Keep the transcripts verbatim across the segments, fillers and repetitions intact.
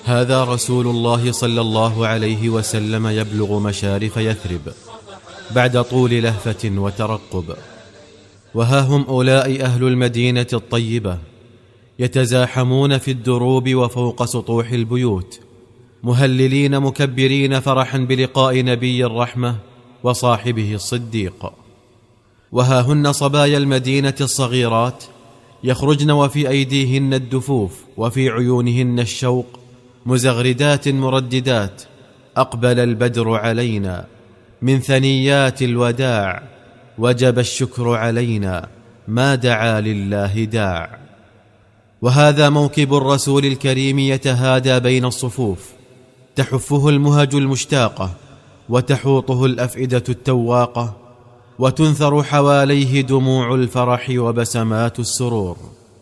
هذا رسول الله صلى الله عليه وسلم يبلغ مشارف يثرب بعد طول لهفة وترقب. وها هم أولئك أهل المدينة الطيبة يتزاحمون في الدروب وفوق سطوح البيوت، مهللين مكبرين فرحا بلقاء نبي الرحمة وصاحبه الصديق. وها هن صبايا المدينة الصغيرات يخرجن وفي أيديهن الدفوف وفي عيونهن الشوق، مزغردات مرددات: أقبل البدر علينا من ثنيات الوداع، وجب الشكر علينا ما دعا لله داع. وهذا موكب الرسول الكريم يتهادى بين الصفوف، تحفه المهج المشتاقة وتحوطه الأفئدة التواقة، وتنثر حواليه دموع الفرح وبسمات السرور.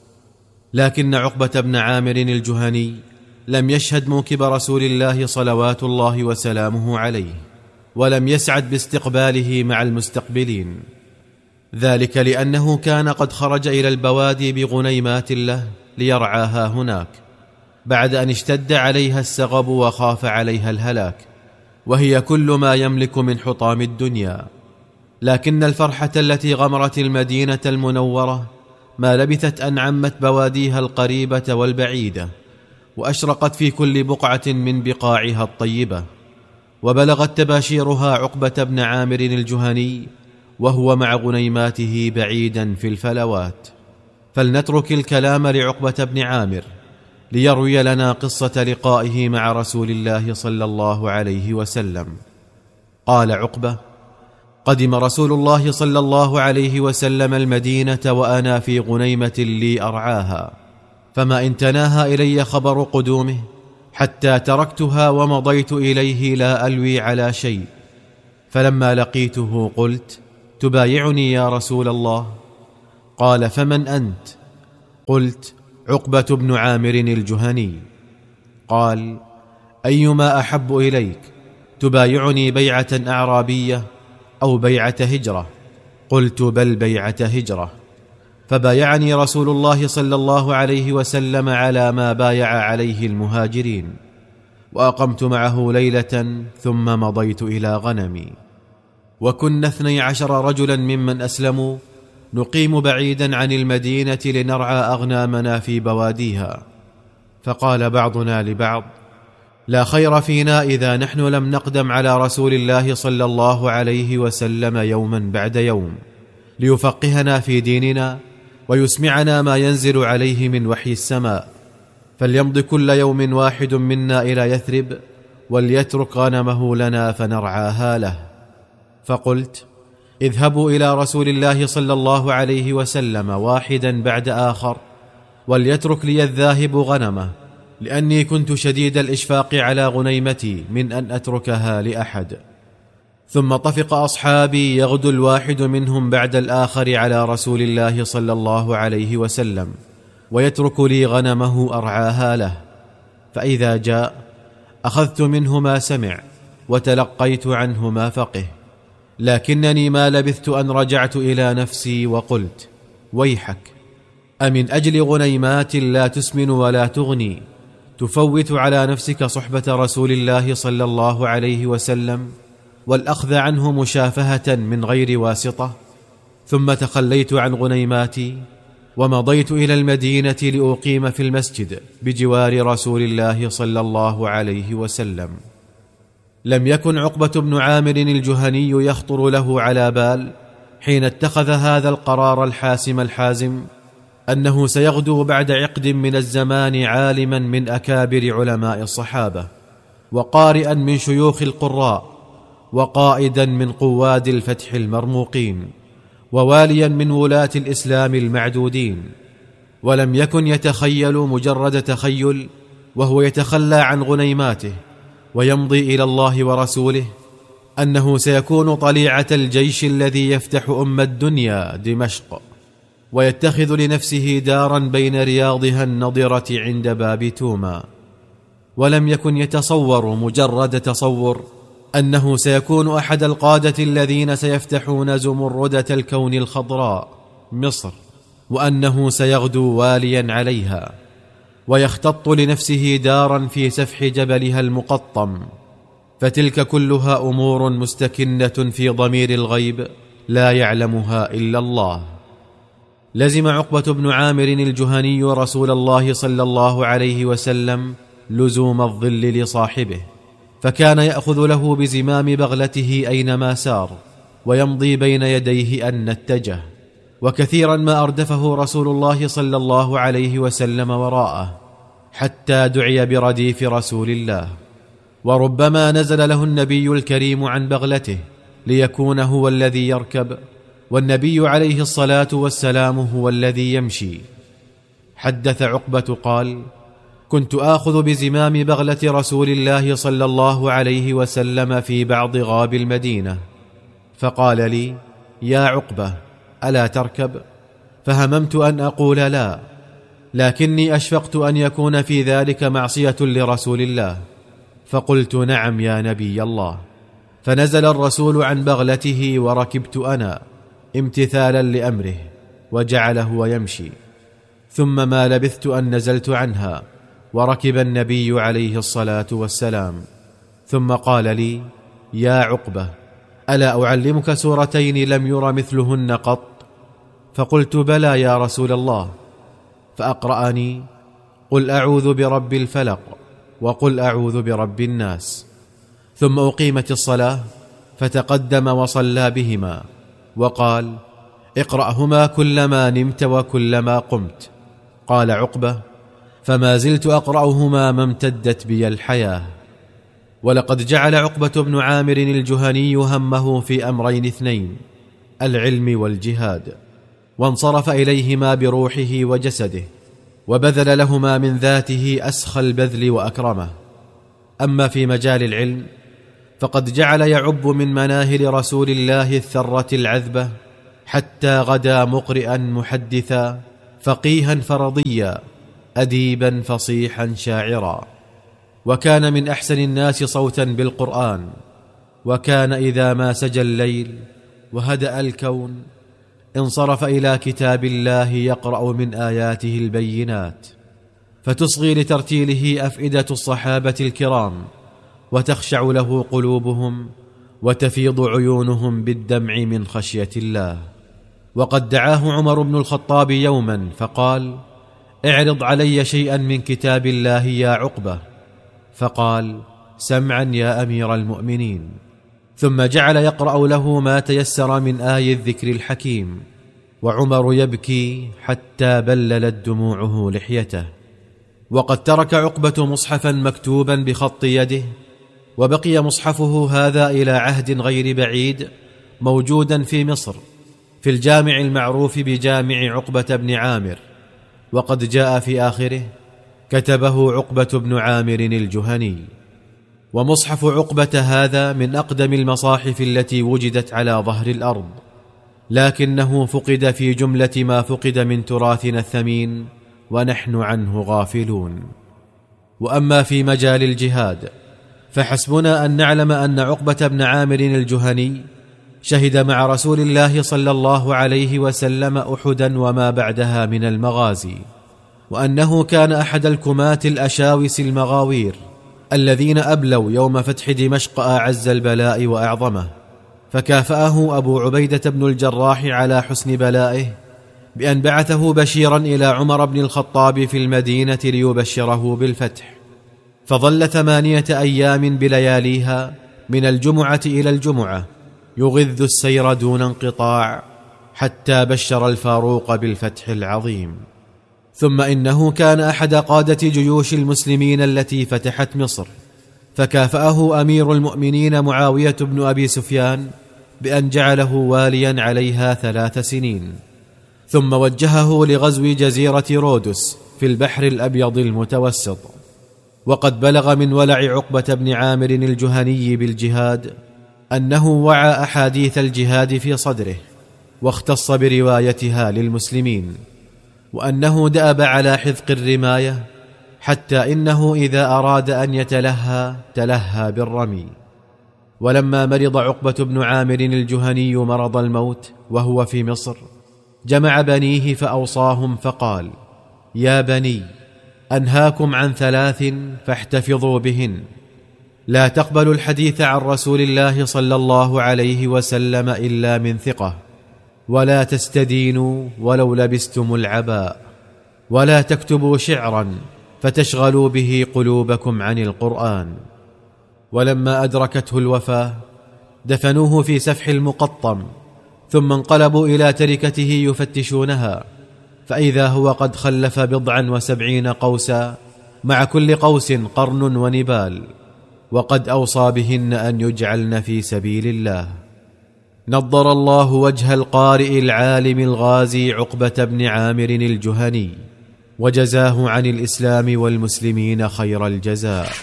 لكن عقبة بن عامر الجهني لم يشهد موكب رسول الله صلوات الله وسلامه عليه، ولم يسعد باستقباله مع المستقبلين، ذلك لأنه كان قد خرج إلى البوادي بغنيمات له ليرعاها هناك، بعد أن اشتد عليها السغب وخاف عليها الهلاك، وهي كل ما يملك من حطام الدنيا. لكن الفرحة التي غمرت المدينة المنورة ما لبثت أن عمت بواديها القريبة والبعيدة، وأشرقت في كل بقعة من بقاعها الطيبة، وبلغت تباشيرها عقبة بن عامر الجهني وهو مع غنيماته بعيدا في الفلوات. فلنترك الكلام لعقبة بن عامر ليروي لنا قصة لقائه مع رسول الله صلى الله عليه وسلم. قال عقبة: قدم رسول الله صلى الله عليه وسلم المدينة وأنا في غنيمة لي أرعاها، فما إن تناهى إلي خبر قدومه حتى تركتها ومضيت إليه لا ألوي على شيء. فلما لقيته قلت: تبايعني يا رسول الله؟ قال: فمن أنت؟ قلت: عقبة بن عامر الجهني. قال: أيما أحب إليك، تبايعني بيعة أعرابية أو بيعة هجرة؟ قلت: بل بيعة هجرة. فبايعني رسول الله صلى الله عليه وسلم على ما بايع عليه المهاجرين، وأقمت معه ليلة ثم مضيت إلى غنمي. وكنا اثني عشر رجلا ممن أسلموا نقيم بعيدا عن المدينة لنرعى أغنامنا في بواديها. فقال بعضنا لبعض: لا خير فينا إذا نحن لم نقدم على رسول الله صلى الله عليه وسلم يوما بعد يوم ليفقهنا في ديننا ويسمعنا ما ينزل عليه من وحي السماء، فليمض كل يوم واحد منا إلى يثرب وليترك غنمه لنا فنرعاها له. فقلت: اذهبوا إلى رسول الله صلى الله عليه وسلم واحدا بعد آخر وليترك لي الذاهب غنمه، لأني كنت شديد الإشفاق على غنيمتي من أن أتركها لأحد. ثم طفق أصحابي يغدو الواحد منهم بعد الآخر على رسول الله صلى الله عليه وسلم ويترك لي غنمه أرعاها له، فإذا جاء أخذت منه ما سمع وتلقيت عنه ما فقه. لكنني ما لبثت أن رجعت إلى نفسي وقلت: ويحك، أمن أجل غنيمات لا تسمن ولا تغني تفوت على نفسك صحبة رسول الله صلى الله عليه وسلم والأخذ عنه مشافهة من غير واسطة؟ ثم تخليت عن غنيماتي ومضيت إلى المدينة لأقيم في المسجد بجوار رسول الله صلى الله عليه وسلم. لم يكن عقبة بن عامر الجهني يخطر له على بال حين اتخذ هذا القرار الحاسم الحازم أنه سيغدو بعد عقد من الزمان عالما من أكابر علماء الصحابة، وقارئا من شيوخ القراء، وقائدا من قواد الفتح المرموقين، وواليا من ولاة الإسلام المعدودين. ولم يكن يتخيل مجرد تخيل وهو يتخلى عن غنيماته ويمضي إلى الله ورسوله أنه سيكون طليعة الجيش الذي يفتح أم الدنيا دمشق، ويتخذ لنفسه دارا بين رياضها النضرة عند باب توما. ولم يكن يتصور مجرد تصور أنه سيكون أحد القادة الذين سيفتحون زمردة الكون الخضراء مصر، وأنه سيغدو واليا عليها، ويختط لنفسه دارا في سفح جبلها المقطم، فتلك كلها أمور مستكنة في ضمير الغيب لا يعلمها إلا الله. لزم عقبة بن عامر الجهني رسول الله صلى الله عليه وسلم لزوم الظل لصاحبه، فكان يأخذ له بزمام بغلته أينما سار، ويمضي بين يديه أن اتجه، وكثيرا ما أردفه رسول الله صلى الله عليه وسلم وراءه حتى دعي برديف رسول الله، وربما نزل له النبي الكريم عن بغلته ليكون هو الذي يركب، والنبي عليه الصلاة والسلام هو الذي يمشي. حدث عقبة قال: كنت آخذ بزمام بغلة رسول الله صلى الله عليه وسلم في بعض غاب المدينة، فقال لي: يا عقبة، ألا تركب؟ فهممت أن أقول لا، لكني أشفقت أن يكون في ذلك معصية لرسول الله، فقلت: نعم يا نبي الله. فنزل الرسول عن بغلته وركبت أنا امتثالا لأمره، وجعل هو يمشي. ثم ما لبثت أن نزلت عنها وركب النبي عليه الصلاة والسلام، ثم قال لي: يا عقبة، ألا أعلمك سورتين لم ير مثلهن قط؟ فقلت: بلى يا رسول الله. فأقرأني: قل أعوذ برب الفلق، وقل أعوذ برب الناس. ثم أقيمت الصلاة فتقدم وصلى بهما، وقال: اقرأهما كلما نمت وكلما قمت. قال عقبة: فما زلت أقرأهما ما امتدت بي الحياة. ولقد جعل عقبة بن عامر الجهني همه في أمرين اثنين: العلم والجهاد، وانصرف إليهما بروحه وجسده، وبذل لهما من ذاته أسخى البذل وأكرمه. أما في مجال العلم فقد جعل يعب من مناهل رسول الله الثرة العذبة، حتى غدا مقرئا محدثا فقيها فرضيا أديبا فصيحا شاعرا، وكان من أحسن الناس صوتا بالقرآن. وكان إذا ما سجى الليل وهدأ الكون انصرف إلى كتاب الله يقرأ من آياته البينات، فتصغي لترتيله أفئدة الصحابة الكرام، وتخشع له قلوبهم، وتفيض عيونهم بالدمع من خشية الله. وقد دعاه عمر بن الخطاب يوما فقال: اعرض علي شيئا من كتاب الله يا عقبة. فقال: سمعا يا أمير المؤمنين. ثم جعل يقرأ له ما تيسر من آي الذكر الحكيم، وعمر يبكي حتى بللت دموعه لحيته. وقد ترك عقبة مصحفا مكتوبا بخط يده، وبقي مصحفه هذا إلى عهد غير بعيد موجودا في مصر في الجامع المعروف بجامع عقبة بن عامر. وقد جاء في آخره: كتبه عقبة بن عامر الجهني. ومصحف عقبة هذا من أقدم المصاحف التي وجدت على ظهر الأرض، لكنه فقد في جملة ما فقد من تراثنا الثمين، ونحن عنه غافلون. وأما في مجال الجهاد فحسبنا أن نعلم أن عقبة بن عامر الجهني شهد مع رسول الله صلى الله عليه وسلم أحدا وما بعدها من المغازي، وأنه كان أحد الكماة الأشاوس المغاوير الذين أبلوا يوم فتح دمشق أعز البلاء وأعظمه، فكافأه أبو عبيدة بن الجراح على حسن بلائه بأن بعثه بشيرا إلى عمر بن الخطاب في المدينة ليبشره بالفتح. فظل ثمانية أيام بلياليها من الجمعة إلى الجمعة يغذ السير دون انقطاع، حتى بشر الفاروق بالفتح العظيم. ثم إنه كان أحد قادة جيوش المسلمين التي فتحت مصر، فكافأه أمير المؤمنين معاوية بن أبي سفيان بأن جعله واليا عليها ثلاث سنين، ثم وجهه لغزو جزيرة رودس في البحر الأبيض المتوسط. وقد بلغ من ولع عقبة بن عامر الجهني بالجهاد أنه وعى أحاديث الجهاد في صدره، واختص بروايتها للمسلمين، وأنه دأب على حذق الرماية، حتى إنه إذا أراد أن يتلهى تلهى بالرمي. ولما مرض عقبة بن عامر الجهني مرض الموت وهو في مصر، جمع بنيه فأوصاهم فقال: يا بني، أنهاكم عن ثلاث فاحتفظوا بهن: لا تقبلوا الحديث عن رسول الله صلى الله عليه وسلم إلا من ثقة، ولا تستدينوا ولو لبستم العباء، ولا تكتبوا شعرا فتشغلوا به قلوبكم عن القرآن. ولما أدركته الوفاة دفنوه في سفح المقطم، ثم انقلبوا إلى تركته يفتشونها، فإذا هو قد خلف بضعا وسبعين قوسا، مع كل قوس قرن ونبال، وقد أوصى بهن أن يجعلن في سبيل الله. نضر الله وجه القارئ العالم الغازي عقبة بن عامر الجهني، وجزاه عن الإسلام والمسلمين خير الجزاء.